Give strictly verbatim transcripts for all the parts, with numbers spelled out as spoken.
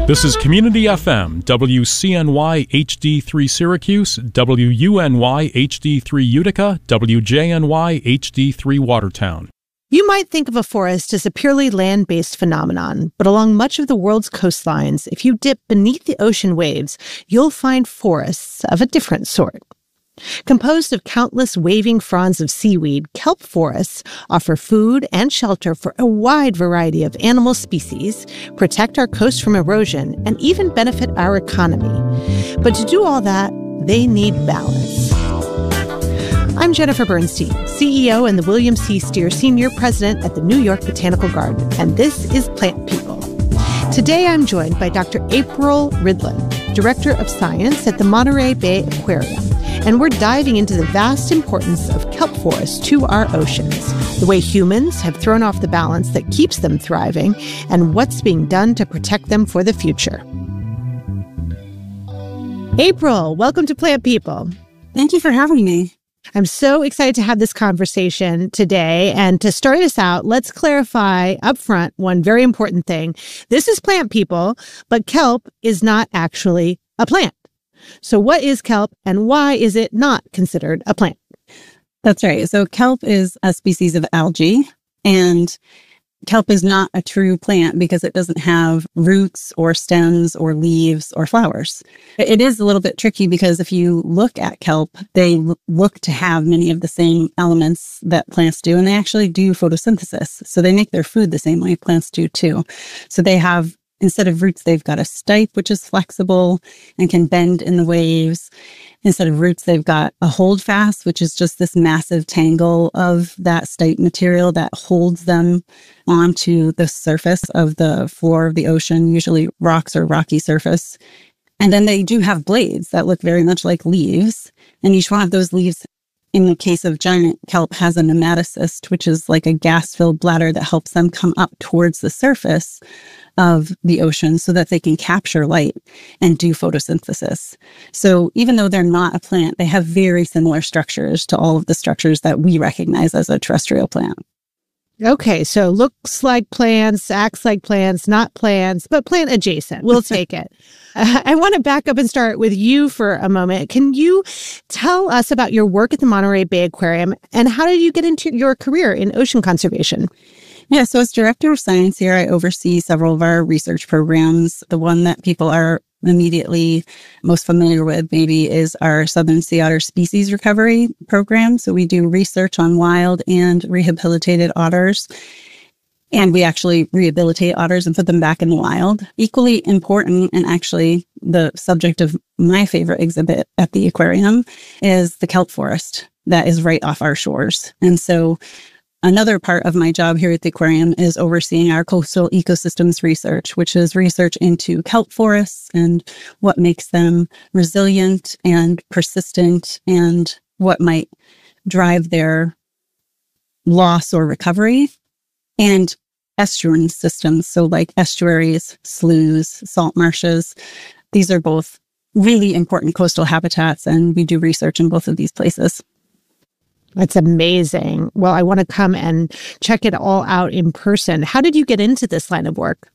This is Community F M, W C N Y H D three Syracuse, W U N Y H D three Utica, W J N Y H D three Watertown. You might think of a forest as a purely land-based phenomenon, but along much of the world's coastlines, if you dip beneath the ocean waves, you'll find forests of a different sort. Composed of countless waving fronds of seaweed, kelp forests offer food and shelter for a wide variety of animal species, protect our coast from erosion, and even benefit our economy. But to do all that, they need balance. I'm Jennifer Bernstein, C E O and the William C. Steer Senior President at the New York Botanical Garden, and this is Plant People. Today I'm joined by Doctor April Ridland, Director of Science at the Monterey Bay Aquarium, and we're diving into the vast importance of kelp forests to our oceans, the way humans have thrown off the balance that keeps them thriving, and what's being done to protect them for the future. April, welcome to Plant People. Thank you for having me. I'm so excited to have this conversation today. And to start us out, let's clarify up front one very important thing. This is Plant People, but kelp is not actually a plant. So what is kelp and why is it not considered a plant? That's right. So kelp is a species of algae, and kelp is not a true plant because it doesn't have roots or stems or leaves or flowers. It is a little bit tricky because if you look at kelp, they look to have many of the same elements that plants do, and they actually do photosynthesis. So they make their food the same way plants do too. So they have, instead of roots, they've got a stipe, which is flexible and can bend in the waves. Instead of roots, they've got a holdfast, which is just this massive tangle of that stipe material that holds them onto the surface of the floor of the ocean, usually rocks or rocky surface. And then they do have blades that look very much like leaves. And each one of those leaves, in the case of giant kelp, has a nematocyst, which is like a gas-filled bladder that helps them come up towards the surface of the ocean so that they can capture light and do photosynthesis. So even though they're not a plant, they have very similar structures to all of the structures that we recognize as a terrestrial plant. Okay, so looks like plants, acts like plants, not plants, but plant adjacent. We'll take it. Uh, I want to back up and start with you for a moment. Can you tell us about your work at the Monterey Bay Aquarium and how did you get into your career in ocean conservation? Yeah, so as Director of Science here, I oversee several of our research programs. The one that people are immediately most familiar with maybe is our Southern Sea Otter Species Recovery Program. So we do research on wild and rehabilitated otters. And we actually rehabilitate otters and put them back in the wild. Equally important, and actually the subject of my favorite exhibit at the aquarium, is the kelp forest that is right off our shores. And so another part of my job here at the aquarium is overseeing our coastal ecosystems research, which is research into kelp forests and what makes them resilient and persistent and what might drive their loss or recovery, and estuarine systems. So like estuaries, sloughs, salt marshes. These are both really important coastal habitats, and we do research in both of these places. That's amazing. Well, I want to come and check it all out in person. How did you get into this line of work?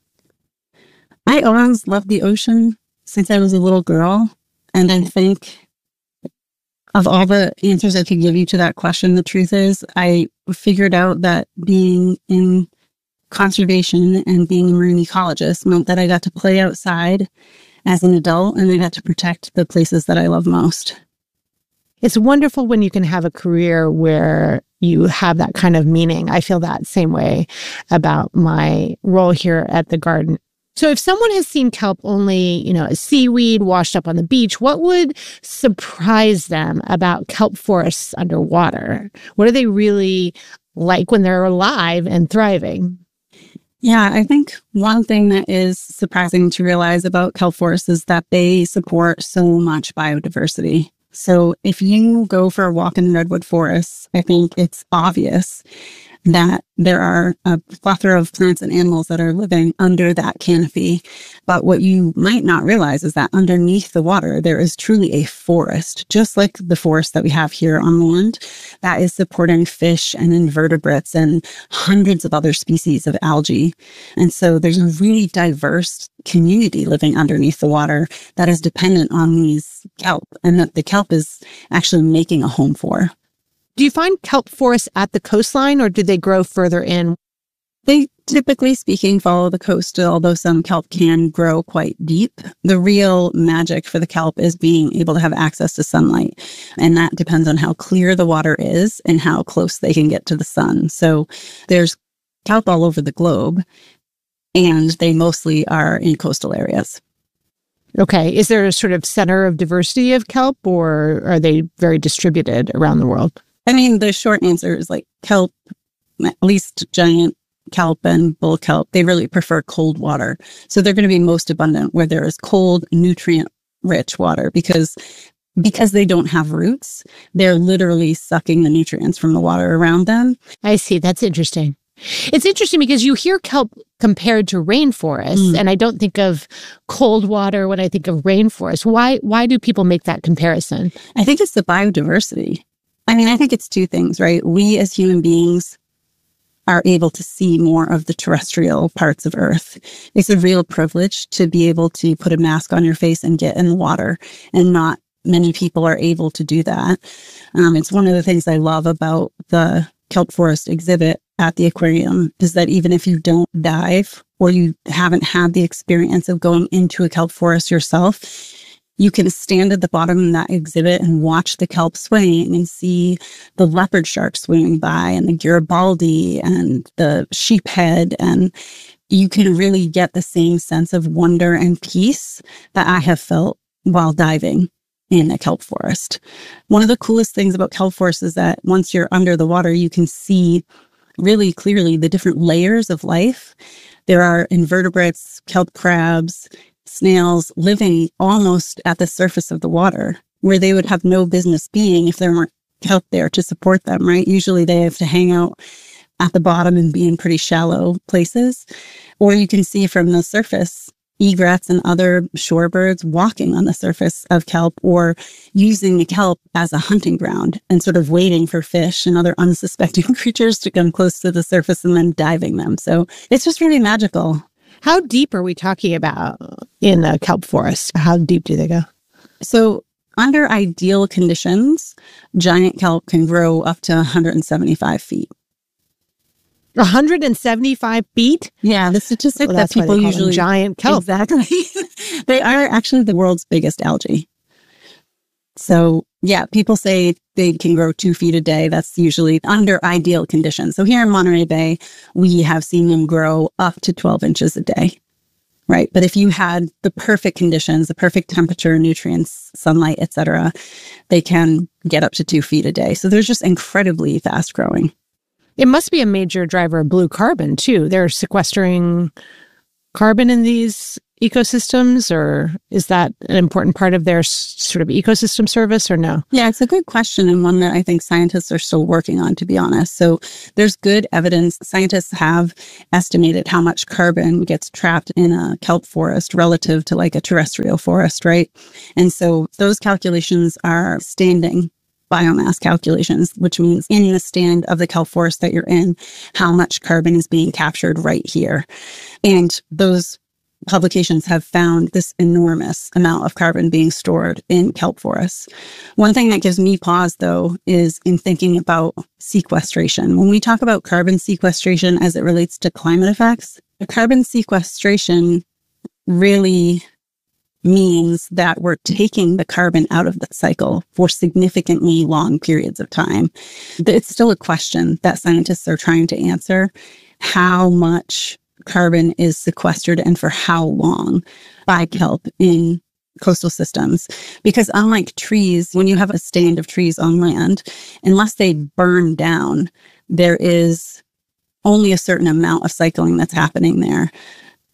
I always loved the ocean since I was a little girl. And I think of all the answers I could give you to that question, the truth is I figured out that being in conservation and being a marine ecologist meant that I got to play outside as an adult and I got to protect the places that I love most. It's wonderful when you can have a career where you have that kind of meaning. I feel that same way about my role here at the garden. So if someone has seen kelp only, you know, as seaweed washed up on the beach, what would surprise them about kelp forests underwater? What are they really like when they're alive and thriving? Yeah, I think one thing that is surprising to realize about kelp forests is that they support so much biodiversity. So if you go for a walk in redwood forests, I think it's obvious that there are a plethora of plants and animals that are living under that canopy. But what you might not realize is that underneath the water, there is truly a forest, just like the forest that we have here on land, that is supporting fish and invertebrates and hundreds of other species of algae. And so there's a really diverse community living underneath the water that is dependent on these kelp, and that the kelp is actually making a home for. Do you find kelp forests at the coastline, or do they grow further in? They, typically speaking, follow the coast, although some kelp can grow quite deep. The real magic for the kelp is being able to have access to sunlight. And that depends on how clear the water is and how close they can get to the sun. So there's kelp all over the globe, and they mostly are in coastal areas. Okay. Is there a sort of center of diversity of kelp, or are they very distributed around the world? I mean, the short answer is like kelp, at least giant kelp and bull kelp, they really prefer cold water. So they're going to be most abundant where there is cold, nutrient-rich water, because because they don't have roots, they're literally sucking the nutrients from the water around them. I see. That's interesting. It's interesting because you hear kelp compared to rainforests, mm. and I don't think of cold water when I think of rainforest. Why, why do people make that comparison? I think it's the biodiversity. I mean, I think it's two things, right? We as human beings are able to see more of the terrestrial parts of Earth. It's a real privilege to be able to put a mask on your face and get in the water, and not many people are able to do that. Um, it's one of the things I love about the kelp forest exhibit at the aquarium, is that even if you don't dive or you haven't had the experience of going into a kelp forest yourself, you can stand at the bottom of that exhibit and watch the kelp swaying and see the leopard shark swimming by and the Garibaldi and the sheephead. And you can really get the same sense of wonder and peace that I have felt while diving in a kelp forest. One of the coolest things about kelp forests is that once you're under the water, you can see really clearly the different layers of life. There are invertebrates, kelp crabs, snails living almost at the surface of the water, where they would have no business being if there weren't kelp there to support them, right? Usually they have to hang out at the bottom and be in pretty shallow places. Or you can see from the surface egrets and other shorebirds walking on the surface of kelp, or using the kelp as a hunting ground and sort of waiting for fish and other unsuspecting creatures to come close to the surface and then diving them. So it's just really magical. How deep are we talking about in a kelp forest? How deep do they go? So under ideal conditions, giant kelp can grow up to one hundred seventy-five feet. one hundred seventy-five feet? Yeah, the statistic well, that people usually... giant kelp. Exactly. They are actually the world's biggest algae. So yeah, people say they can grow two feet a day. That's usually under ideal conditions. So here in Monterey Bay, we have seen them grow up to twelve inches a day, right? But if you had the perfect conditions, the perfect temperature, nutrients, sunlight, et cetera, they can get up to two feet a day. So they're just incredibly fast growing. It must be a major driver of blue carbon, too. They're sequestering carbon in these ecosystems, or is that an important part of their s- sort of ecosystem service, or no? Yeah, it's a good question, and one that I think scientists are still working on, to be honest. So there's good evidence. Scientists have estimated how much carbon gets trapped in a kelp forest relative to like a terrestrial forest, right? And so those calculations are standing biomass calculations, which means in the stand of the kelp forest that you're in, how much carbon is being captured right here. And those publications have found this enormous amount of carbon being stored in kelp forests. One thing that gives me pause, though, is in thinking about sequestration. When we talk about carbon sequestration as it relates to climate effects, the carbon sequestration really means that we're taking the carbon out of the cycle for significantly long periods of time. It's still a question that scientists are trying to answer. How much carbon is sequestered and for how long by kelp in coastal systems? Because unlike trees, when you have a stand of trees on land, unless they burn down, there is only a certain amount of cycling that's happening there.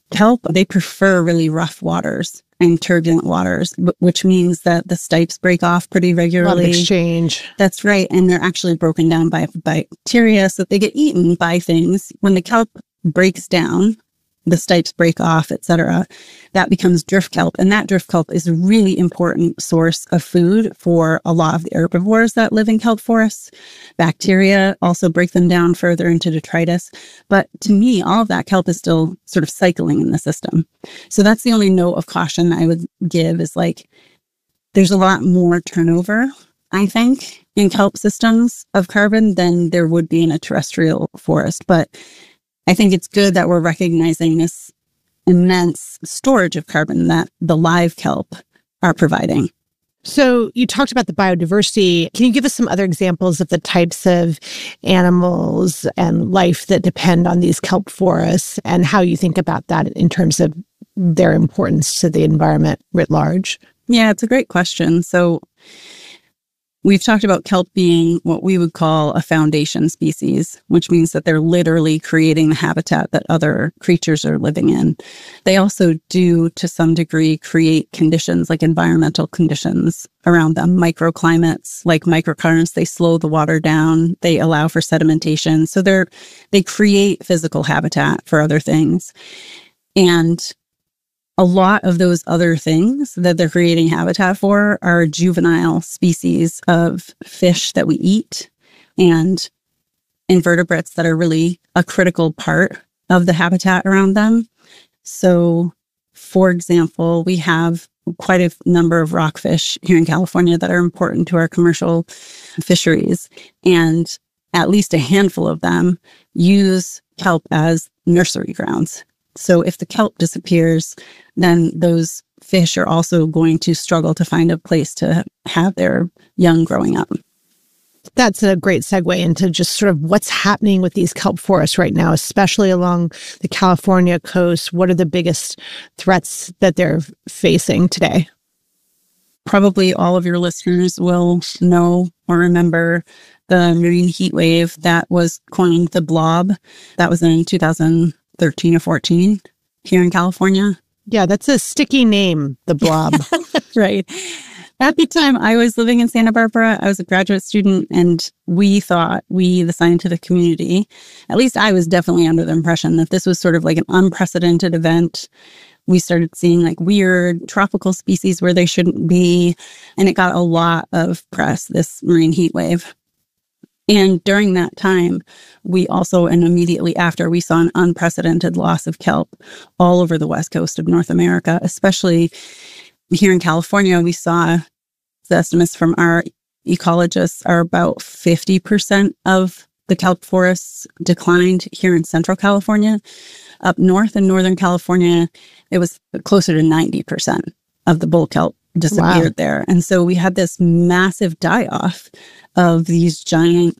kelp, they prefer really rough waters and turbulent waters, which means that the stipes break off pretty regularly. A lot of exchange. That's right. And they're actually broken down by bacteria, so they get eaten by things. When the kelp breaks down, the stipes break off, et cetera, that becomes drift kelp. And that drift kelp is a really important source of food for a lot of the herbivores that live in kelp forests. Bacteria also break them down further into detritus. But to me, all of that kelp is still sort of cycling in the system. So that's the only note of caution I would give, is like, there's a lot more turnover, I think, in kelp systems of carbon than there would be in a terrestrial forest. But I think it's good that we're recognizing this immense storage of carbon that the live kelp are providing. So you talked about the biodiversity. Can you give us some other examples of the types of animals and life that depend on these kelp forests, and how you think about that in terms of their importance to the environment writ large? Yeah, it's a great question. So we've talked about kelp being what we would call a foundation species, which means that they're literally creating the habitat that other creatures are living in. They also do, to some degree, create conditions like environmental conditions around them, microclimates like microcurrents. They slow the water down. They allow for sedimentation. So they're, they create physical habitat for other things. And a lot of those other things that they're creating habitat for are juvenile species of fish that we eat and invertebrates that are really a critical part of the habitat around them. So, for example, we have quite a number of rockfish here in California that are important to our commercial fisheries. And at least a handful of them use kelp as nursery grounds. So if the kelp disappears, then those fish are also going to struggle to find a place to have their young growing up. That's a great segue into just sort of what's happening with these kelp forests right now, especially along the California coast. What are the biggest threats that they're facing today? Probably all of your listeners will know or remember the marine heat wave that was coined the blob. That was in two thousand thirteen or fourteen here in California. Yeah, that's a sticky name, the blob. Right. At the time I was living in Santa Barbara, I was a graduate student, and we thought, we, the scientific community, at least I was definitely under the impression that this was sort of like an unprecedented event. We started seeing like weird tropical species where they shouldn't be, and it got a lot of press, this marine heat wave. And during that time, we also, and immediately after, we saw an unprecedented loss of kelp all over the west coast of North America, especially here in California. We saw the estimates from our ecologists are about fifty percent of the kelp forests declined here in Central California. Up north in Northern California, it was closer to ninety percent of the bull kelp disappeared wow. there. And so we had this massive die-off of these giant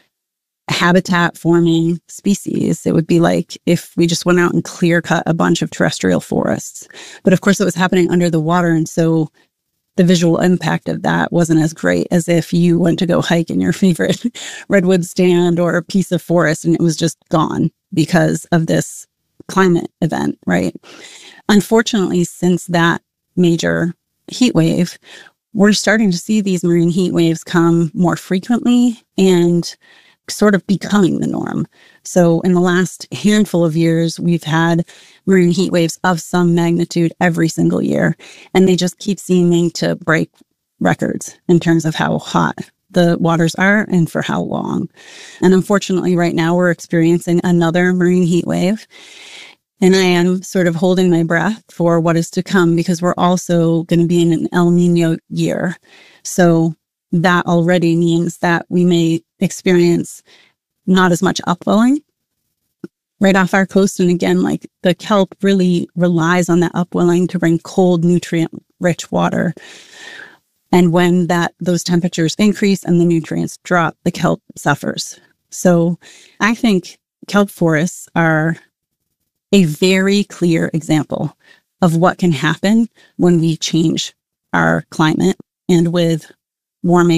habitat-forming species. It would be like if we just went out and clear-cut a bunch of terrestrial forests. But of course, it was happening under the water, and so the visual impact of that wasn't as great as if you went to go hike in your favorite redwood stand or a piece of forest and it was just gone because of this climate event, right? Unfortunately, since that major heat wave, we're starting to see these marine heat waves come more frequently and sort of becoming the norm. So in the last handful of years, we've had marine heat waves of some magnitude every single year, and they just keep seeming to break records in terms of how hot the waters are and for how long. And unfortunately, right now we're experiencing another marine heat wave. And I am sort of holding my breath for what is to come because we're also going to be in an El Nino year. So that already means that we may experience not as much upwelling right off our coast. And again, like the kelp really relies on that upwelling to bring cold, nutrient-rich water. And when that those temperatures increase and the nutrients drop, the kelp suffers. So I think kelp forests are a very clear example of what can happen when we change our climate. And with warming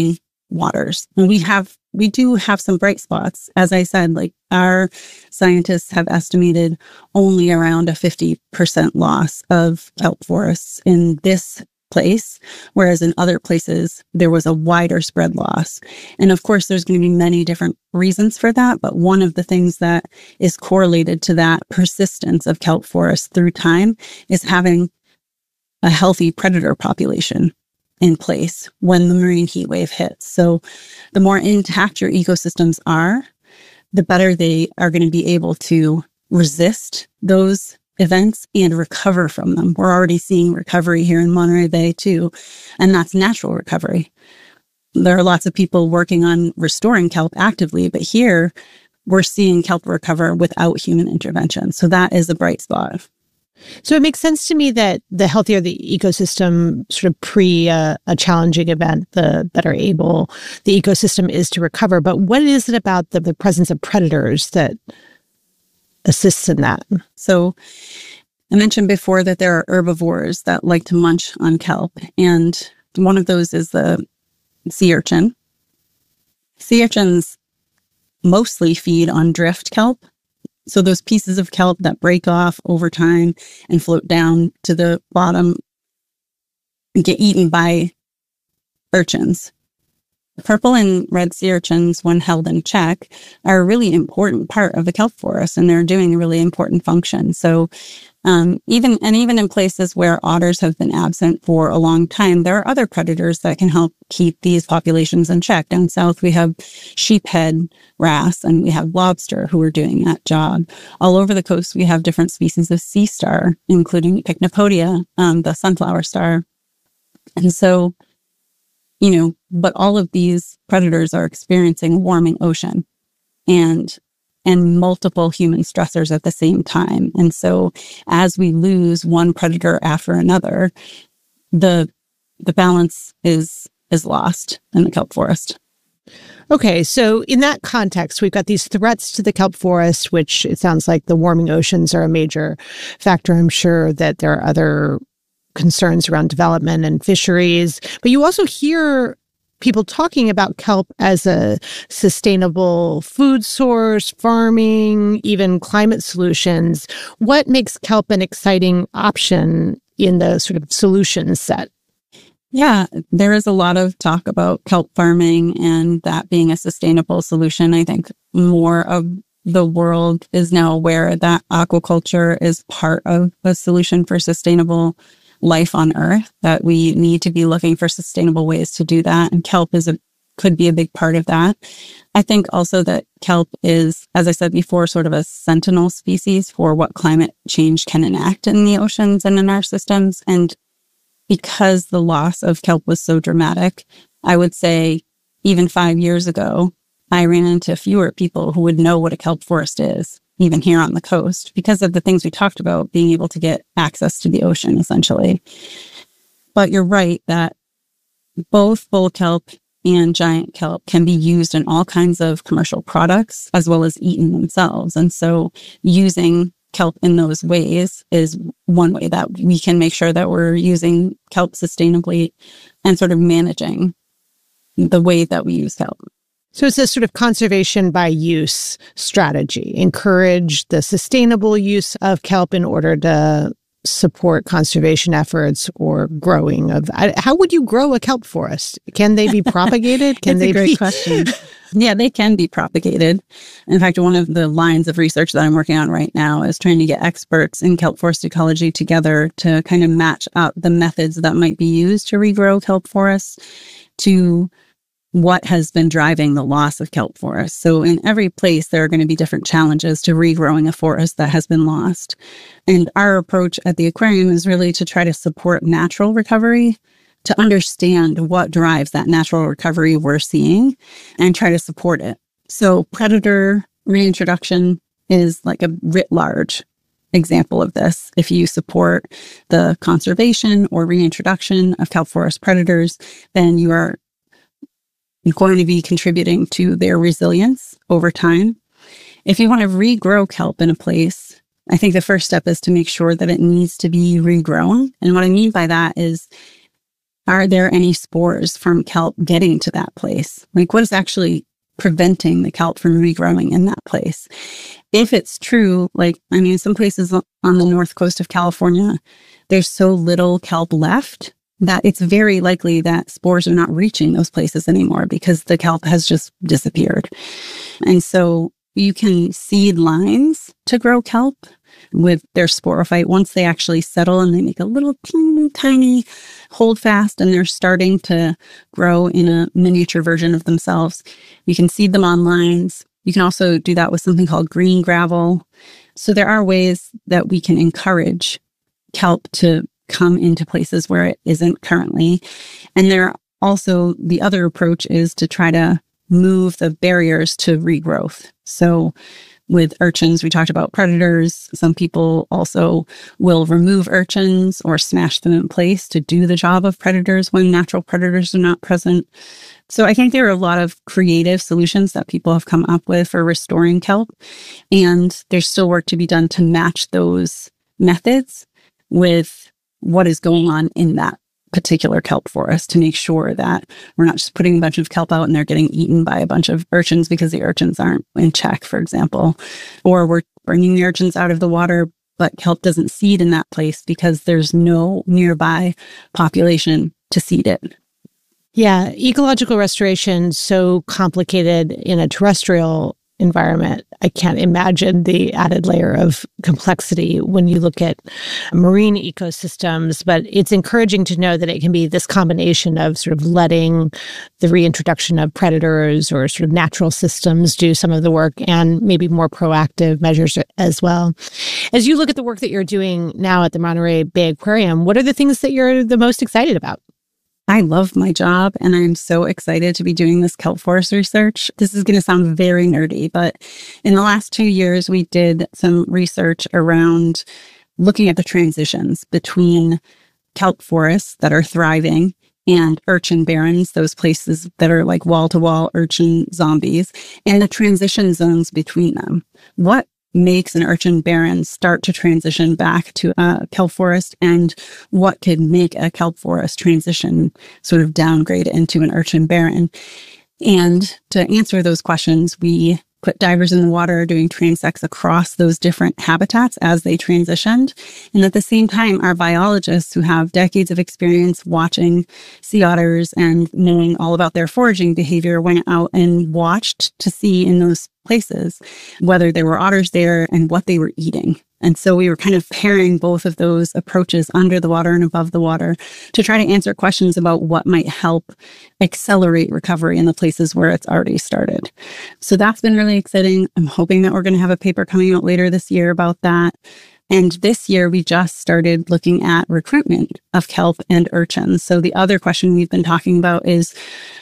waters. And we have, we do have some bright spots. As I said, like our scientists have estimated only around a fifty percent loss of kelp forests in this place, whereas in other places, there was a wider spread loss. And of course, there's going to be many different reasons for that. But one of the things that is correlated to that persistence of kelp forests through time is having a healthy predator population in place when the marine heat wave hits. So the more intact your ecosystems are, the better they are going to be able to resist those events and recover from them. We're already seeing recovery here in Monterey Bay too, and that's natural recovery. There are lots of people working on restoring kelp actively, but here we're seeing kelp recover without human intervention. So that is a bright spot. So it makes sense to me that the healthier the ecosystem, sort of pre uh, a challenging event, the better able the ecosystem is to recover. But what is it about the, the presence of predators that assists in that? So I mentioned before that there are herbivores that like to munch on kelp. And one of those is the sea urchin. Sea urchins mostly feed on drift kelp. So those pieces of kelp that break off over time and float down to the bottom get eaten by urchins. Purple and red sea urchins, when held in check, are a really important part of the kelp forest, and they're doing a really important function. So um, even and even in places where otters have been absent for a long time, there are other predators that can help keep these populations in check. Down south, we have sheephead wrasse, and we have lobster who are doing that job. All over the coast, we have different species of sea star, including Pycnopodia, um, the sunflower star. And so, you know, but all of these predators are experiencing a warming ocean and and multiple human stressors at the same time. And so as we lose one predator after another, the the balance is is lost in the kelp forest. Okay, so in that context, we've got these threats to the kelp forest, which it sounds like the warming oceans are a major factor. I'm sure that there are other concerns around development and fisheries, but you also hear people talking about kelp as a sustainable food source, farming, even climate solutions. What makes kelp an exciting option in the sort of solution set? Yeah, there is a lot of talk about kelp farming and that being a sustainable solution. I think more of the world is now aware that aquaculture is part of a solution for sustainable life on Earth, that we need to be looking for sustainable ways to do that. And kelp is a could be a big part of that. I think also that kelp is, as I said before, sort of a sentinel species for what climate change can enact in the oceans and in our systems. And because the loss of kelp was so dramatic, I would say even five years ago, I ran into fewer people who would know what a kelp forest is, even here on the coast, because of the things we talked about, being able to get access to the ocean, essentially. But you're right that both bull kelp and giant kelp can be used in all kinds of commercial products, as well as eaten themselves. And so using kelp in those ways is one way that we can make sure that we're using kelp sustainably and sort of managing the way that we use kelp. So it's a sort of conservation by use strategy. Encourage the sustainable use of kelp in order to support conservation efforts or growing of. How would you grow a kelp forest? Can they be propagated? Can That's they a great be question. Yeah, they can be propagated. In fact, one of the lines of research that I'm working on right now is trying to get experts in kelp forest ecology together to kind of match up the methods that might be used to regrow kelp forests to what has been driving the loss of kelp forests. So in every place, there are going to be different challenges to regrowing a forest that has been lost. And our approach at the aquarium is really to try to support natural recovery, to understand what drives that natural recovery we're seeing and try to support it. So predator reintroduction is like a writ large example of this. If you support the conservation or reintroduction of kelp forest predators, then you are going to be contributing to their resilience over time. If you want to regrow kelp in a place, I think the first step is to make sure that it needs to be regrown. And what I mean by that is are there any spores from kelp getting to that place? Like, what is actually preventing the kelp from regrowing in that place? If it's true, like, I mean, some places on the north coast of California, there's so little kelp left that it's very likely that spores are not reaching those places anymore because the kelp has just disappeared. And so you can seed lines to grow kelp with their sporophyte. Once they actually settle and they make a little teeny tiny holdfast and they're starting to grow in a miniature version of themselves, you can seed them on lines. You can also do that with something called green gravel. So there are ways that we can encourage kelp to come into places where it isn't currently. And there also, the other approach is to try to move the barriers to regrowth. So with urchins, we talked about predators. Some people also will remove urchins or smash them in place to do the job of predators when natural predators are not present. So I think there are a lot of creative solutions that people have come up with for restoring kelp. And there's still work to be done to match those methods with what is going on in that particular kelp forest to make sure that we're not just putting a bunch of kelp out and they're getting eaten by a bunch of urchins because the urchins aren't in check, for example, or we're bringing the urchins out of the water, but kelp doesn't seed in that place because there's no nearby population to seed it. Yeah, ecological restoration so complicated in a terrestrial environment. I can't imagine the added layer of complexity when you look at marine ecosystems, but it's encouraging to know that it can be this combination of sort of letting the reintroduction of predators or sort of natural systems do some of the work and maybe more proactive measures as well. As you look at the work that you're doing now at the Monterey Bay Aquarium, what are the things that you're the most excited about? I love my job and I'm so excited to be doing this kelp forest research. This is going to sound very nerdy, but in the last two years, we did some research around looking at the transitions between kelp forests that are thriving and urchin barrens, those places that are like wall-to-wall urchin zombies, and the transition zones between them. What makes an urchin barren start to transition back to a kelp forest, and what could make a kelp forest transition sort of downgrade into an urchin barren? And to answer those questions, we put divers in the water doing transects across those different habitats as they transitioned. And at the same time, our biologists who have decades of experience watching sea otters and knowing all about their foraging behavior went out and watched to see in those places whether there were otters there and what they were eating. And so we were kind of pairing both of those approaches under the water and above the water to try to answer questions about what might help accelerate recovery in the places where it's already started. So that's been really exciting. I'm hoping that we're going to have a paper coming out later this year about that. And this year, we just started looking at recruitment of kelp and urchins. So the other question we've been talking about is,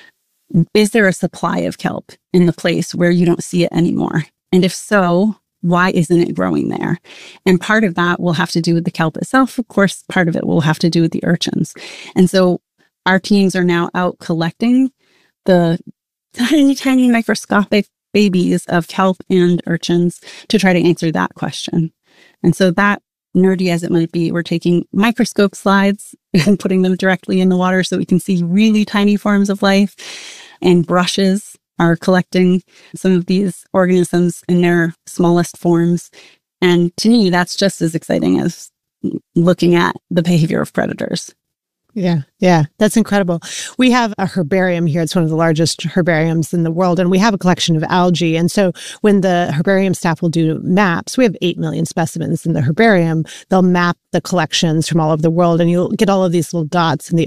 is there a supply of kelp in the place where you don't see it anymore? And if so, why isn't it growing there? And part of that will have to do with the kelp itself. Of course, part of it will have to do with the urchins. And so our teams are now out collecting the tiny, tiny microscopic babies of kelp and urchins to try to answer that question. And so that, nerdy as it might be, we're taking microscope slides and putting them directly in the water so we can see really tiny forms of life, and brushes are collecting some of these organisms in their smallest forms. And to me, that's just as exciting as looking at the behavior of predators. Yeah, yeah, that's incredible. We have a herbarium here. It's one of the largest herbariums in the world, and we have a collection of algae. And so when the herbarium staff will do maps, we have eight million specimens in the herbarium. They'll map the collections from all over the world, and you'll get all of these little dots in the